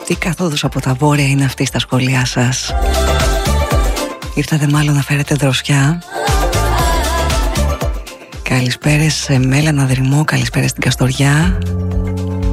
Τι καθόδους από τα βόρεια είναι αυτή στα σχόλιά σας? Ήρθατε μάλλον να φέρετε δροσιά. Καλησπέρες σε Μέλανα Δρυμό, καλησπέρα στην Καστοριά.